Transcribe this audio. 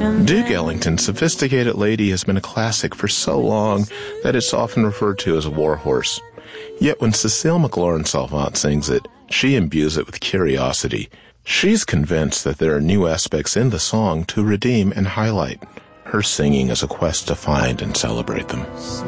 Duke Ellington's Sophisticated Lady has been a classic for so long that it's often referred to as a warhorse. Yet when Cécile McLaurin-Salvant sings it, she imbues it with curiosity. She's convinced that there are new aspects in the song to redeem and highlight. Her singing is a quest to find and celebrate them.